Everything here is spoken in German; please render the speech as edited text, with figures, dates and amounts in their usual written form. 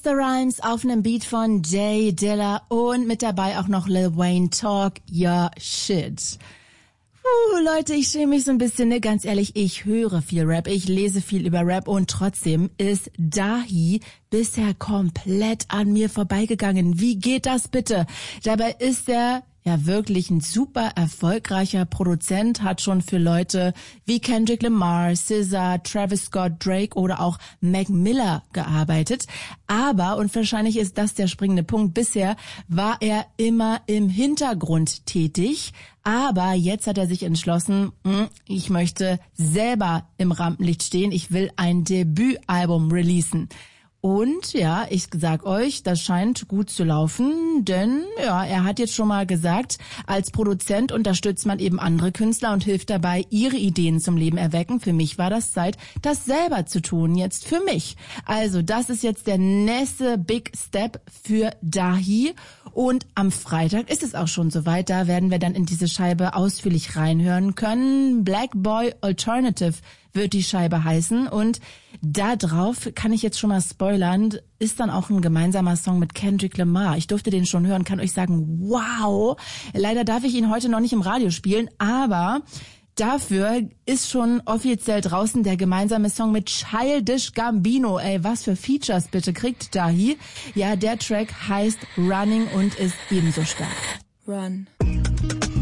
Busta Rhymes auf einem Beat von Jay Dilla und mit dabei auch noch Lil Wayne, Talk Your Shit. Leute, ich schäme mich so ein bisschen, ne? Ganz ehrlich, ich höre viel Rap, ich lese viel über Rap und trotzdem ist Dahi bisher komplett an mir vorbeigegangen. Wie geht das bitte? Dabei ist er ja wirklich ein super erfolgreicher Produzent, hat schon für Leute wie Kendrick Lamar, SZA, Travis Scott, Drake oder auch Mac Miller gearbeitet. Aber, und wahrscheinlich ist das der springende Punkt, bisher war er immer im Hintergrund tätig. Aber jetzt hat er sich entschlossen, ich möchte selber im Rampenlicht stehen, ich will ein Debütalbum releasen. Und ja, ich sag euch, das scheint gut zu laufen, denn ja, er hat jetzt schon mal gesagt, als Produzent unterstützt man eben andere Künstler und hilft dabei, ihre Ideen zum Leben erwecken. Für mich war das Zeit, das selber zu tun, jetzt für mich. Also das ist jetzt der nächste Big Step für Dahi. Und am Freitag ist es auch schon soweit, da werden wir dann in diese Scheibe ausführlich reinhören können. Black Boy Alternative wird die Scheibe heißen und da drauf kann ich jetzt schon mal spoilern, ist dann auch ein gemeinsamer Song mit Kendrick Lamar. Ich durfte den schon hören, kann euch sagen, wow, leider darf ich ihn heute noch nicht im Radio spielen, aber dafür ist schon offiziell draußen der gemeinsame Song mit Childish Gambino. Ey, was für Features bitte kriegt Dahi? Ja, der Track heißt Running und ist ebenso stark. Run.